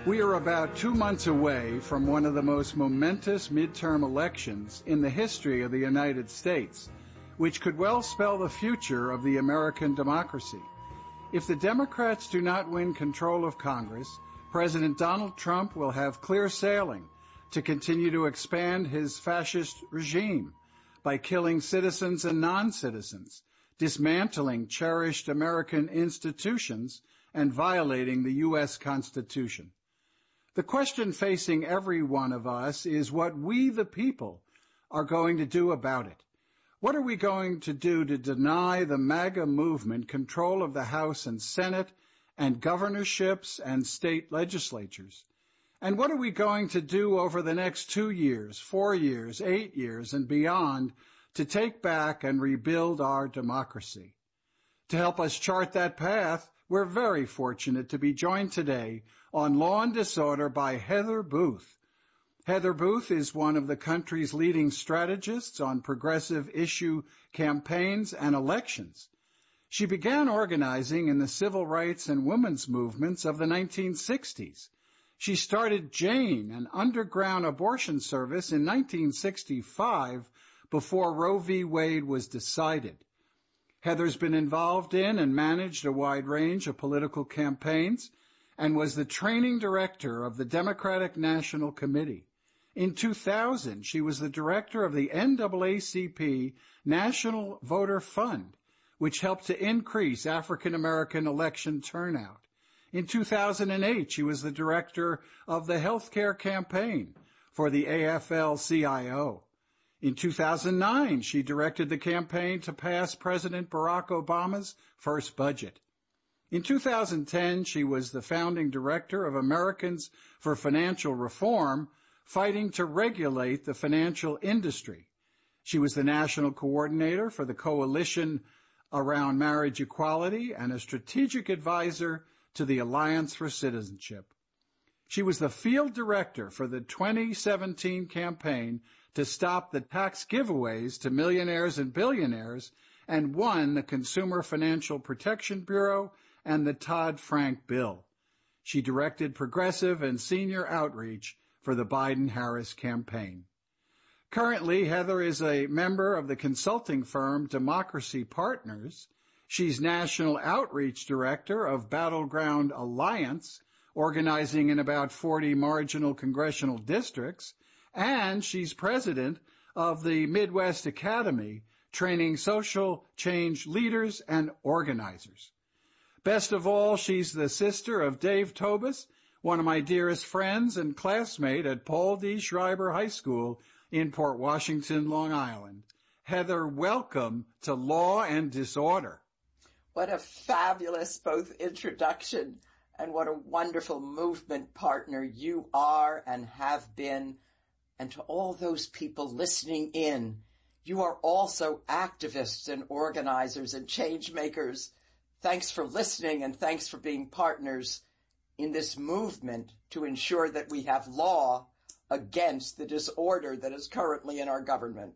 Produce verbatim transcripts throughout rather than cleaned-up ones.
We are about two months away from one of the most momentous midterm elections in the history of the United States, which could well spell the future of the American democracy. If the Democrats do not win control of Congress, President Donald Trump will have clear sailing to continue to expand his fascist regime by killing citizens and non-citizens, dismantling cherished American institutions, and violating the U S Constitution. The question facing every one of us is what we, the people, are going to do about it. What are we going to do to deny the MAGA movement control of the House and Senate and governorships and state legislatures? And what are we going to do over the next two years, four years, eight years, and beyond to take back and rebuild our democracy? To help us chart that path, we're very fortunate to be joined today on Law and Disorder by Heather Booth. Heather Booth is one of the country's leading strategists on progressive issue campaigns and elections. She began organizing in the civil rights and women's movements of the nineteen sixties. She started Jane, an underground abortion service, in nineteen sixty-five before Roe v. Wade was decided. Heather's been involved in and managed a wide range of political campaigns and was the training director of the Democratic National Committee. In two thousand, she was the director of the N double A C P National Voter Fund, which helped to increase African American election turnout. In two thousand eight, she was the director of the Healthcare Campaign for the A F L C I O. In two thousand nine, she directed the campaign to pass President Barack Obama's first budget. In two thousand ten, she was the founding director of Americans for Financial Reform, fighting to regulate the financial industry. She was the national coordinator for the Coalition Around Marriage Equality and a strategic advisor to the Alliance for Citizenship. She was the field director for the twenty seventeen campaign to stop the tax giveaways to millionaires and billionaires and won the Consumer Financial Protection Bureau and the Dodd-Frank bill. She directed progressive and senior outreach for the Biden-Harris campaign. Currently, Heather is a member of the consulting firm Democracy Partners. She's National Outreach Director of Battleground Alliance, organizing in about forty marginal congressional districts, and she's president of the Midwest Academy, training social change leaders and organizers. Best of all, she's the sister of Dave Tobus, one of my dearest friends and classmate at Paul D. Schreiber High School in Port Washington, Long Island. Heather, welcome to Law and Disorder. What a fabulous both introduction and what a wonderful movement partner you are and have been. And to all those people listening in, you are also activists and organizers and change makers. Thanks for listening and thanks for being partners in this movement to ensure that we have law against the disorder that is currently in our government.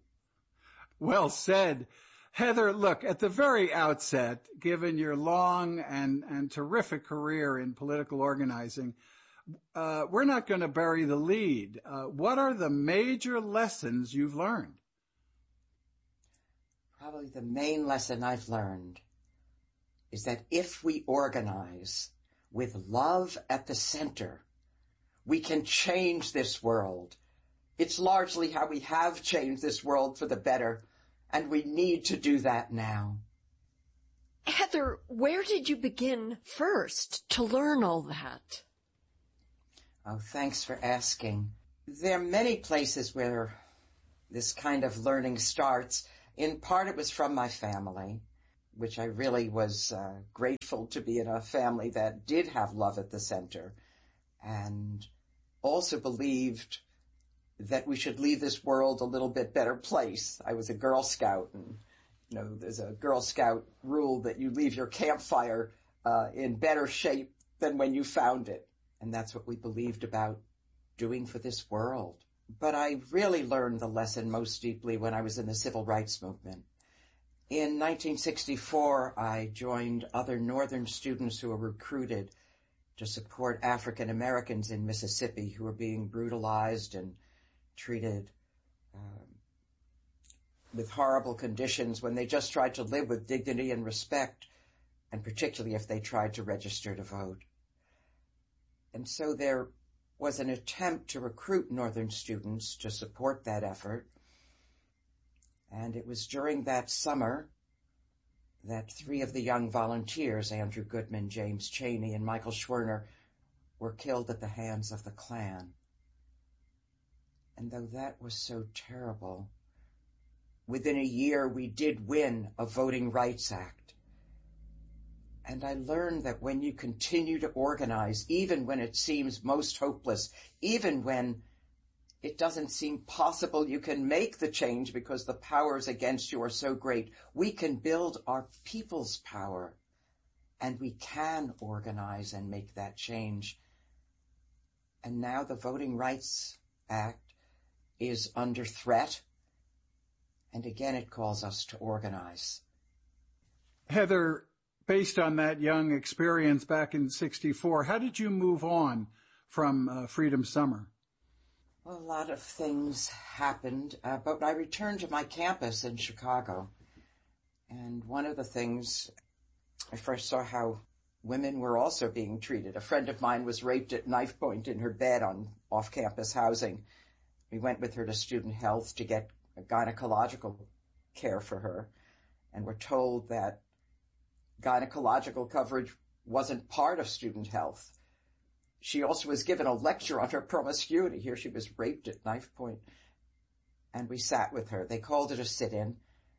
Well said. Heather, look, at the very outset, given your long and, and terrific career in political organizing, uh, we're not going to bury the lead. Uh, what are the major lessons you've learned? Probably the main lesson I've learned is that if we organize with love at the center, we can change this world. It's largely how we have changed this world for the better, and we need to do that now. Heather, where did you begin first to learn all that? Oh, thanks for asking. There are many places where this kind of learning starts. In part, it was from my family, which I really was uh, grateful to be in a family that did have love at the center and also believed that we should leave this world a little bit better place. I was a Girl Scout, and you know, there's a Girl Scout rule that you leave your campfire uh, in better shape than when you found it. And that's what we believed about doing for this world. But I really learned the lesson most deeply when I was in the civil rights movement. In nineteen sixty-four, I joined other Northern students who were recruited to support African Americans in Mississippi who were being brutalized and treated um, with horrible conditions when they just tried to live with dignity and respect, and particularly if they tried to register to vote. And so there was an attempt to recruit Northern students to support that effort. And it was during that summer that three of the young volunteers, Andrew Goodman, James Chaney, and Michael Schwerner, were killed at the hands of the Klan. And though that was so terrible, within a year we did win a Voting Rights Act. And I learned that when you continue to organize, even when it seems most hopeless, even when it doesn't seem possible you can make the change because the powers against you are so great, we can build our people's power, and we can organize and make that change. And now the Voting Rights Act is under threat, and again it calls us to organize. Heather, based on that young experience back in sixty-four, how did you move on from uh, Freedom Summer? Well, a lot of things happened, uh, but I returned to my campus in Chicago. And one of the things, I first saw how women were also being treated. A friend of mine was raped at knife point in her bed on off-campus housing. We went with her to Student Health to get gynecological care for her, and were told that gynecological coverage wasn't part of Student Health. She also was given a lecture on her promiscuity. Here she was raped at knife point. And we sat with her. They called it a sit-in.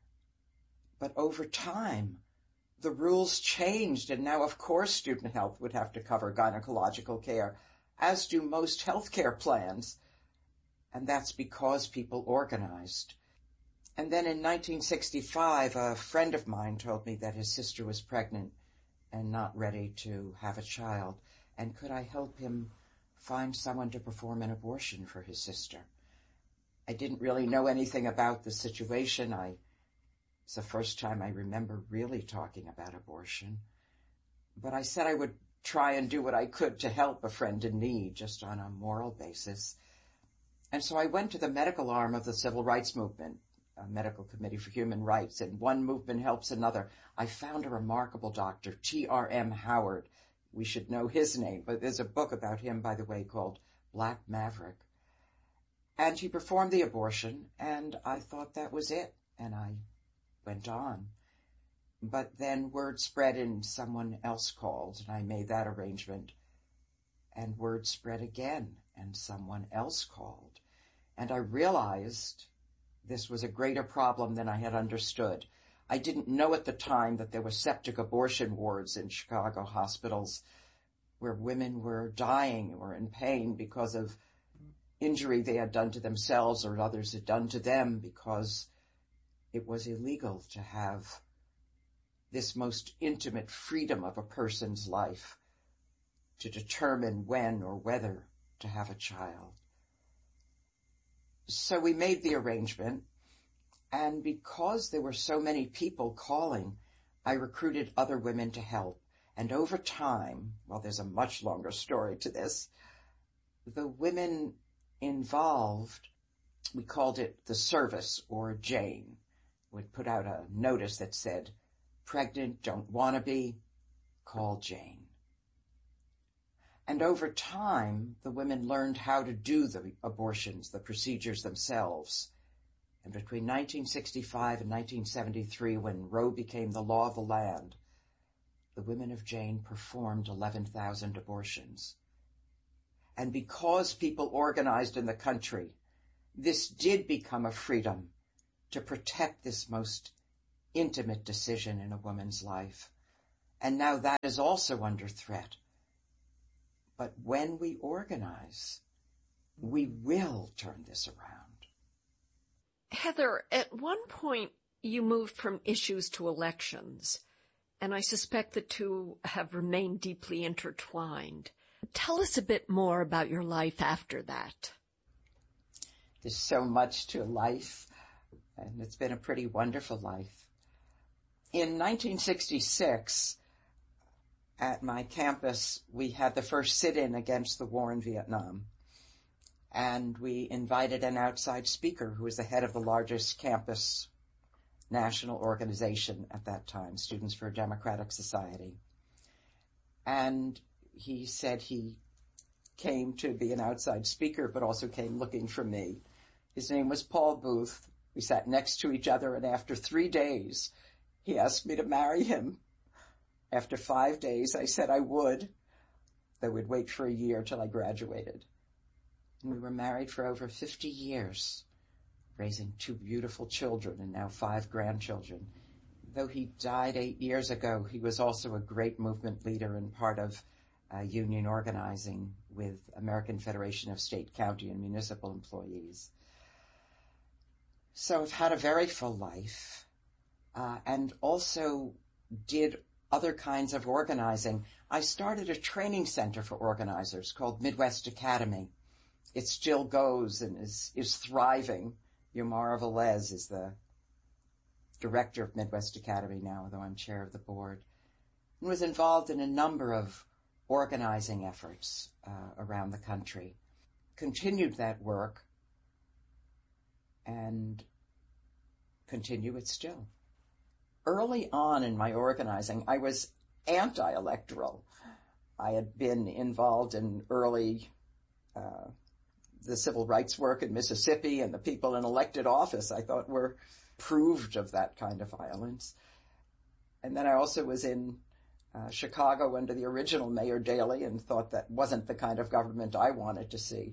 But over time, the rules changed, and now, of course, Student Health would have to cover gynecological care, as do most healthcare plans. And that's because people organized. And then in nineteen sixty-five, a friend of mine told me that his sister was pregnant and not ready to have a child. And could I help him find someone to perform an abortion for his sister? I didn't really know anything about the situation. I, it's the first time I remember really talking about abortion. But I said I would try and do what I could to help a friend in need, just on a moral basis. And so I went to the medical arm of the civil rights movement, a Medical Committee for Human Rights, and one movement helps another. I found a remarkable doctor, T R M Howard. We should know his name, but there's a book about him, by the way, called Black Maverick. And he performed the abortion, and I thought that was it, and I went on. But then word spread and someone else called, and I made that arrangement. And word spread again, and someone else called. And I realized this was a greater problem than I had understood. I didn't know at the time that there were septic abortion wards in Chicago hospitals where women were dying or in pain because of injury they had done to themselves or others had done to them, because it was illegal to have this most intimate freedom of a person's life to determine when or whether to have a child. So we made the arrangement. And because there were so many people calling, I recruited other women to help. And over time, well, there's a much longer story to this, the women involved, we called it the service, or Jane. We'd put out a notice that said, pregnant, don't want to be, call Jane. And over time, the women learned how to do the abortions, the procedures themselves. And between nineteen sixty-five and nineteen seventy-three, when Roe became the law of the land, the women of Jane performed eleven thousand abortions. And because people organized in the country, this did become a freedom to protect this most intimate decision in a woman's life. And now that is also under threat. But when we organize, we will turn this around. Heather, at one point you moved from issues to elections, and I suspect the two have remained deeply intertwined. Tell us a bit more about your life after that. There's so much to life, and it's been a pretty wonderful life. In nineteen sixty-six, at my campus, we had the first sit-in against the war in Vietnam. And we invited an outside speaker who was the head of the largest campus national organization at that time, Students for a Democratic Society. And he said he came to be an outside speaker, but also came looking for me. His name was Paul Booth. We sat next to each other, and after three days, he asked me to marry him. After five days, I said I would. I would wait for a year till I graduated. And we were married for over fifty years, raising two beautiful children and now five grandchildren. Though he died eight years ago, he was also a great movement leader and part of uh, union organizing with American Federation of State, County, and Municipal Employees. So I've had a very full life, uh, and also did other kinds of organizing. I started a training center for organizers called Midwest Academy. It still goes and is, is thriving. Yomara Velez is the director of Midwest Academy now, although I'm chair of the board, and was involved in a number of organizing efforts uh, around the country. Continued that work and continue it still. Early on in my organizing, I was anti-electoral. I had been involved in early uh, the civil rights work in Mississippi, and the people in elected office I thought were proved of that kind of violence. And then I also was in uh, Chicago under the original Mayor Daley and thought that wasn't the kind of government I wanted to see.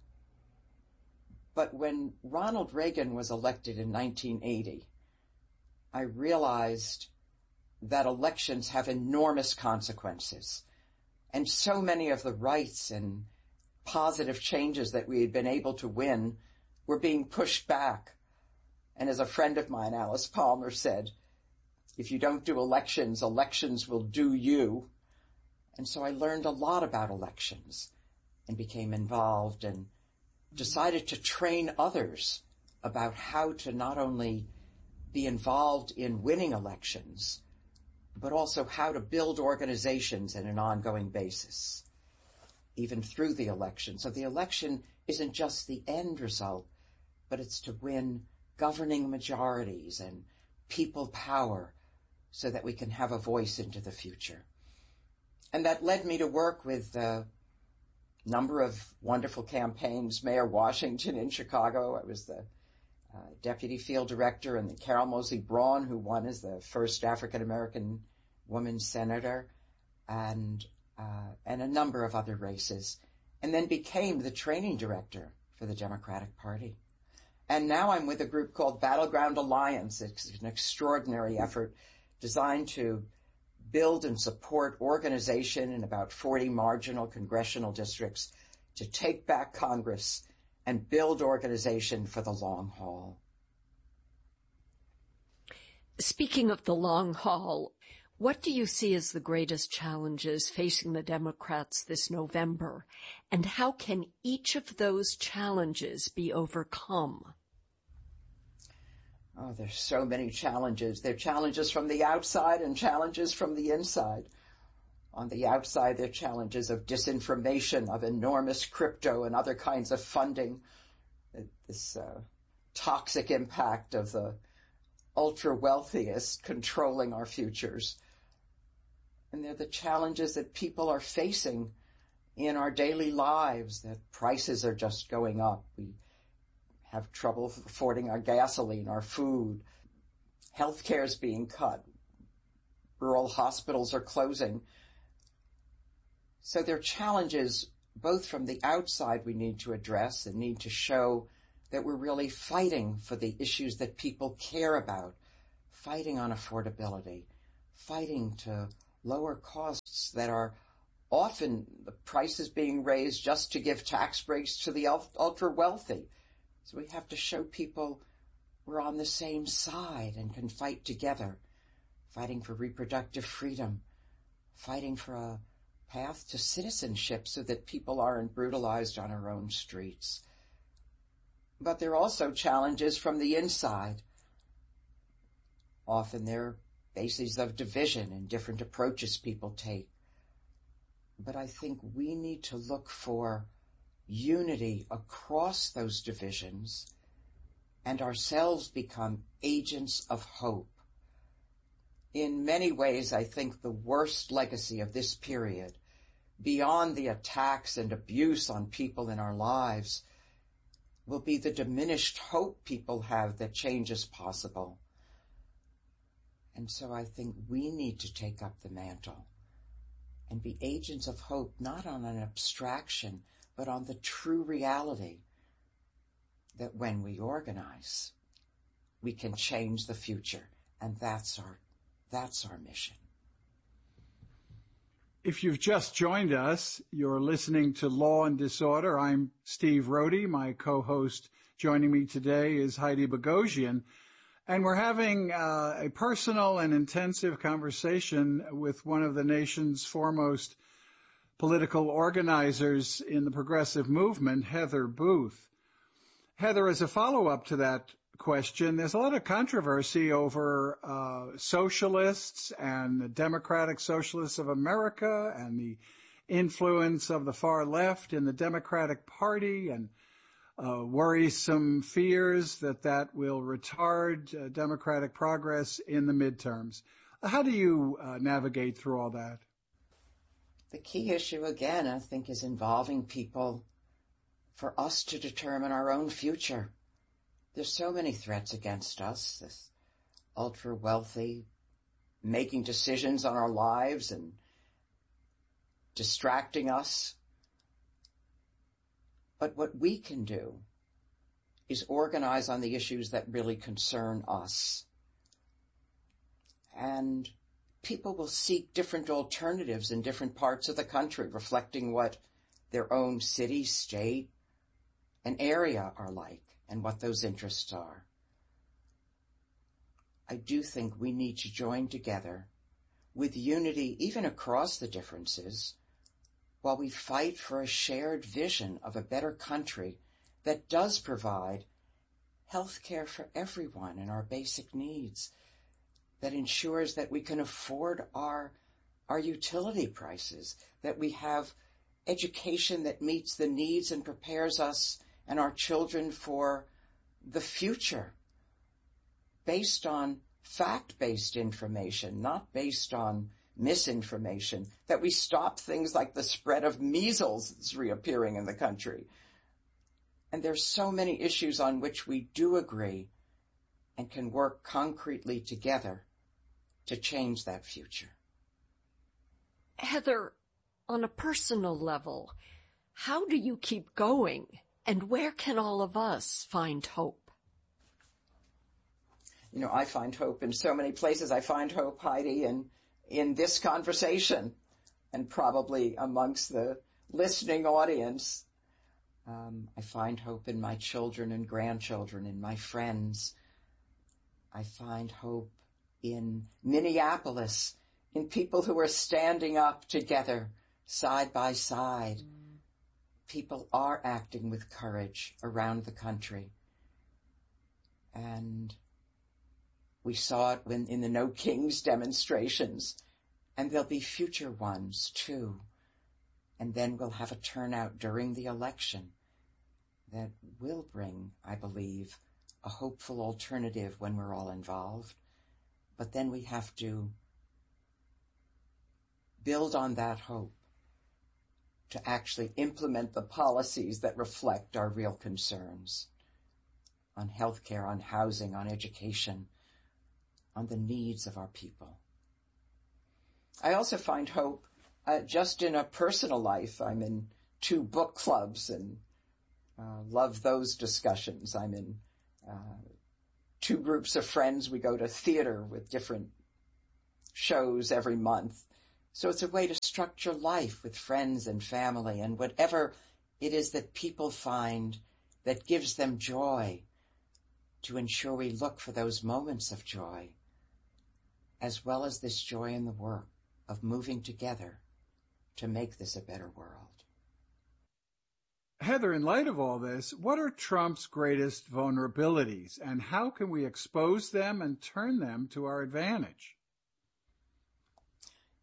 But when Ronald Reagan was elected in nineteen eighty, I realized that elections have enormous consequences. And so many of the rights and positive changes that we had been able to win were being pushed back. And as a friend of mine, Alice Palmer, said, if you don't do elections, elections will do you. And so I learned a lot about elections and became involved and decided to train others about how to not only be involved in winning elections, but also how to build organizations on an ongoing basis, even through the election. So the election isn't just the end result, but it's to win governing majorities and people power so that we can have a voice into the future. And that led me to work with a number of wonderful campaigns. Mayor Washington in Chicago, I was the uh, deputy field director, and the Carol Moseley Braun, who won as the first African-American woman senator, and uh, and a number of other races, and then became the training director for the Democratic Party. And now I'm with a group called Battleground Alliance. It's an extraordinary effort designed to build and support organization in about forty marginal congressional districts to take back Congress and build organization for the long haul. Speaking of the long haul, what do you see as the greatest challenges facing the Democrats this November, and how can each of those challenges be overcome? Oh, there's so many challenges. There are challenges from the outside and challenges from the inside. On the outside, there are challenges of disinformation, of enormous crypto and other kinds of funding, this uh, toxic impact of the ultra-wealthiest controlling our futures. And they're the challenges that people are facing in our daily lives, that prices are just going up. We have trouble affording our gasoline, our food. Healthcare is being cut. Rural hospitals are closing. So there are challenges both from the outside we need to address and need to show that we're really fighting for the issues that people care about, fighting on affordability, fighting to lower costs that are often the prices being raised just to give tax breaks to the ultra-wealthy. So we have to show people we're on the same side and can fight together, fighting for reproductive freedom, fighting for a path to citizenship so that people aren't brutalized on our own streets. But there are also challenges from the inside. Often there are bases of division and different approaches people take. but I think we need to look for unity across those divisions and ourselves become agents of hope. In many ways, I think the worst legacy of this period, beyond the attacks and abuse on people in our lives, will be the diminished hope people have that change is possible. And so I think we need to take up the mantle and be agents of hope, not on an abstraction, but on the true reality that when we organize, we can change the future. And that's our, that's our mission. If you've just joined us, you're listening to Law and Disorder. I'm Steve Rohde. My co-host joining me today is Heidi Bogosian. And we're having uh, a personal and intensive conversation with one of the nation's foremost political organizers in the progressive movement, Heather Booth. Heather, as a follow-up to that question, there's a lot of controversy over uh, socialists and the Democratic Socialists of America and the influence of the far left in the Democratic Party, and uh, worrisome fears that that will retard uh, Democratic progress in the midterms. How do you uh, navigate through all that? The key issue, again, I think, is involving people for us to determine our own future. There's so many threats against us, this ultra-wealthy making decisions on our lives and distracting us. But what we can do is organize on the issues that really concern us. And people will seek different alternatives in different parts of the country, reflecting what their own city, state, and area are like, and what those interests are. I do think we need to join together with unity, even across the differences, while we fight for a shared vision of a better country that does provide health care for everyone and our basic needs, that ensures that we can afford our, our utility prices, that we have education that meets the needs and prepares us and our children for the future, based on fact-based information, not based on misinformation, that we stop things like the spread of measles that's reappearing in the country. And there's so many issues on which we do agree and can work concretely together to change that future. Heather, on a personal level, how do you keep going, and where can all of us find hope? You know, I find hope in so many places. I find hope, Heidi, in, in this conversation, and probably amongst the listening audience. Um, I find hope in my children and grandchildren, in my friends. I find hope in Minneapolis, in people who are standing up together, side by side. Mm. People are acting with courage around the country. And we saw it when in the No Kings demonstrations, and there'll be future ones too. And then we'll have a turnout during the election that will bring, I believe, a hopeful alternative when we're all involved. But then we have to build on that hope to actually implement the policies that reflect our real concerns on healthcare, on housing, on education, on the needs of our people. I also find hope uh, just in a personal life. I'm in two book clubs and uh, love those discussions. I'm in uh, two groups of friends. We go to theater with different shows every month. So it's a way to structure life with friends and family, and whatever it is that people find that gives them joy, to ensure we look for those moments of joy, as well as this joy in the work of moving together to make this a better world. Heather, in light of all this, what are Trump's greatest vulnerabilities, and how can we expose them and turn them to our advantage?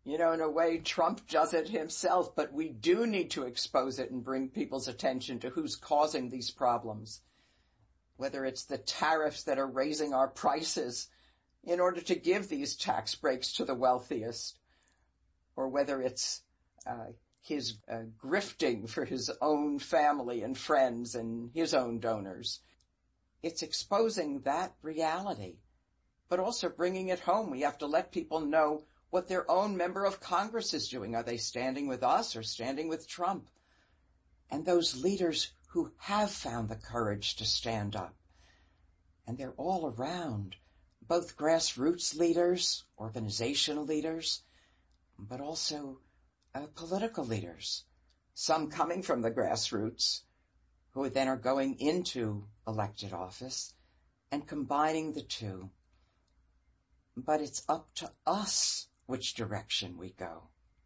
You know, in a way, Trump does it himself, but we do need to expose it and bring people's attention to who's causing these problems. Whether it's the tariffs that are raising our prices in order to give these tax breaks to the wealthiest, or whether it's uh, his uh, grifting for his own family and friends and his own donors. It's exposing that reality, but also bringing it home. We have to let people know what their own member of Congress is doing. Are they standing with us or standing with Trump? And those leaders who have found the courage to stand up. And they're all around, both grassroots leaders, organizational leaders, but also uh, political leaders, some coming from the grassroots, who then are going into elected office and combining the two. But it's up to us which direction we go.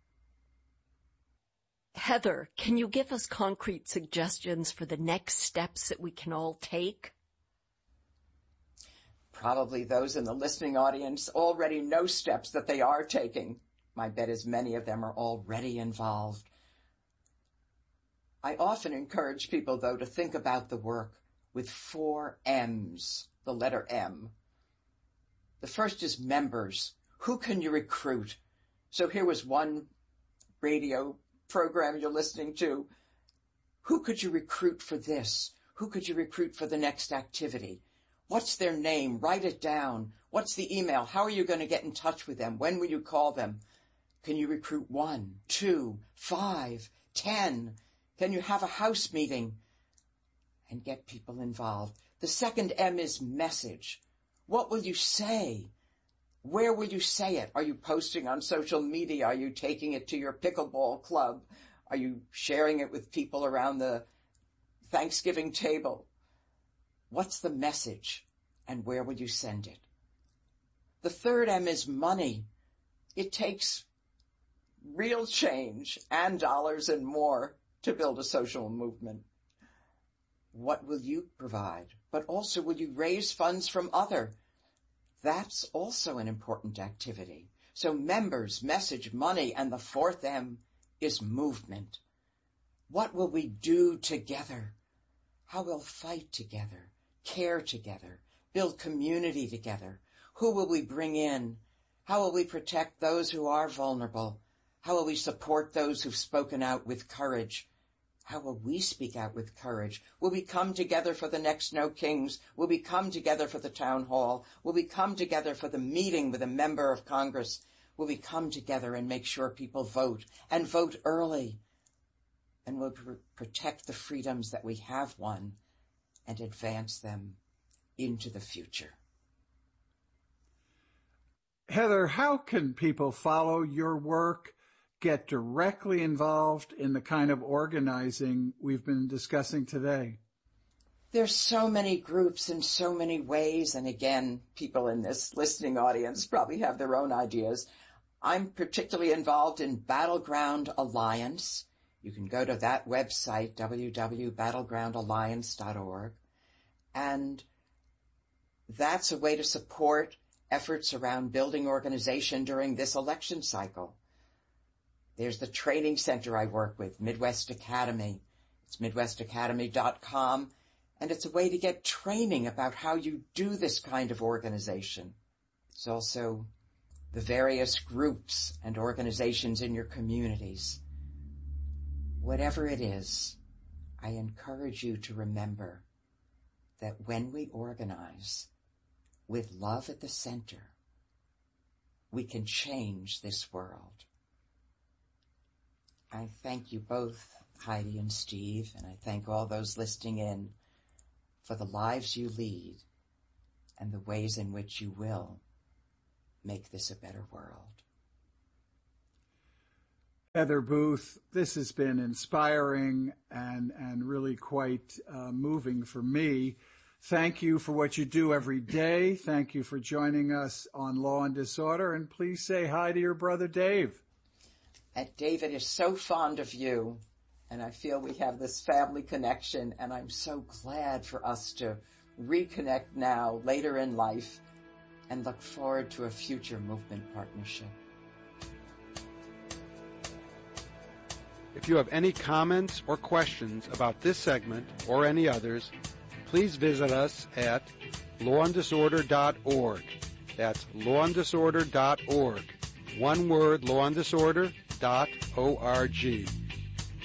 Heather, can you give us concrete suggestions for the next steps that we can all take? Probably those in the listening audience already know steps that they are taking. My bet is many of them are already involved. I often encourage people, though, to think about the work with four M's, the letter M. The first is members. Who can you recruit? So here was one radio program you're listening to. Who could you recruit for this? Who could you recruit for the next activity? What's their name? Write it down. What's the email? How are you going to get in touch with them? When will you call them? Can you recruit one, two, five, ten? Can you have a house meeting and get people involved? The second M is message. What will you say? Where will you say it? Are you posting on social media? Are you taking it to your pickleball club? Are you sharing it with people around the Thanksgiving table? What's the message, and where will you send it? The third M is money. It takes real change and dollars and more to build a social movement. What will you provide? But also, will you raise funds from other? That's also an important activity. So members, message, money, and the fourth M is movement. What will we do together? How we'll fight together, care together, build community together. Who will we bring in? How will we protect those who are vulnerable? How will we support those who've spoken out with courage? How will we speak out with courage? Will we come together for the next No Kings? Will we come together for the town hall? Will we come together for the meeting with a member of Congress? Will we come together and make sure people vote, and vote early? And will pr- protect the freedoms that we have won and advance them into the future. Heather, how can people follow your work, get directly involved in the kind of organizing we've been discussing today? There's so many groups in so many ways, and again, people in this listening audience probably have their own ideas. I'm particularly involved in Battleground Alliance. You can go to that website, w w w dot battleground alliance dot org, and that's a way to support efforts around building organization during this election cycle. There's the training center I work with, Midwest Academy. It's midwest academy dot com, and it's a way to get training about how you do this kind of organization. It's also the various groups and organizations in your communities. Whatever it is, I encourage you to remember that when we organize with love at the center, we can change this world. I thank you both, Heidi and Steve, and I thank all those listening in for the lives you lead and the ways in which you will make this a better world. Heather Booth, this has been inspiring and, and really quite uh, moving for me. Thank you for what you do every day. Thank you for joining us on Law and Disorder. And please say hi to your brother, Dave. And David is so fond of you, and I feel we have this family connection, and I'm so glad for us to reconnect now, later in life, and look forward to a future movement partnership. If you have any comments or questions about this segment or any others, please visit us at law and disorder dot org. That's law and disorder dot org. One word, law and disorder dot org.